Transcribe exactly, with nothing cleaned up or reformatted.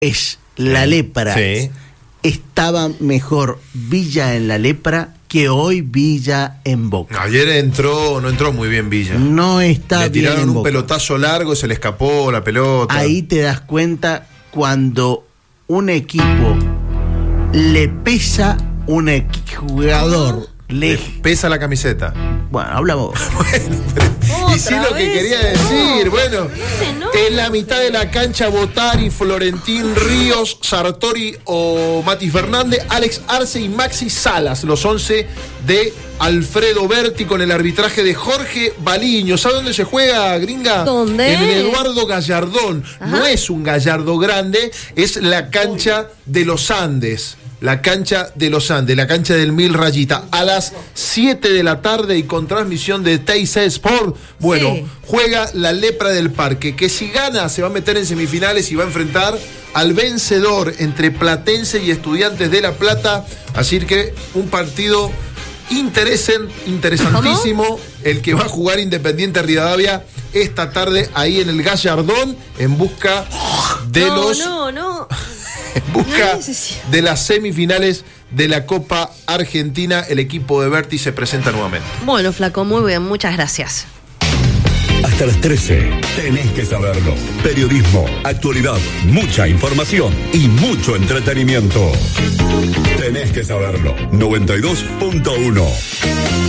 es la lepra. Sí. Estaba mejor Villa en la lepra que hoy Villa en Boca. Ayer entró, no entró muy bien Villa. No está Le bien tiraron en un Boca. pelotazo largo, se le escapó la pelota. Ahí te das cuenta cuando un equipo le pesa un equ- jugador. Le Le, pesa la camiseta. bueno, habla vos. Y sí lo que quería decir, bueno, en la mitad de la cancha Botari, Florentín Ríos, Sartori o Mati Fernández, Alex Arce y Maxi Salas, los once de Alfredo Berti con el arbitraje de Jorge Baliño. ¿Sabe dónde se juega, gringa? ¿Dónde? En el Eduardo Gallardón. Ajá. No es un Gallardo grande, es la cancha de los Andes. La cancha de los Andes, la cancha del Mil Rayita, a las siete de la tarde y con transmisión de T C Sport. Bueno, Sí. juega la Lepra del Parque, que si gana se va a meter en semifinales y va a enfrentar al vencedor entre Platense y Estudiantes de La Plata. Así que un partido interesen, interesantísimo, el que va a jugar Independiente Rivadavia esta tarde ahí en el Gallardón en busca de no, los... No, no, En busca No necesito. de las semifinales de la Copa Argentina, el equipo de Berti se presenta nuevamente. Bueno, flaco, muy bien, muchas gracias. Hasta las trece, tenés que saberlo. Periodismo, actualidad, mucha información y mucho entretenimiento. Tenés que saberlo. noventa y dos punto uno.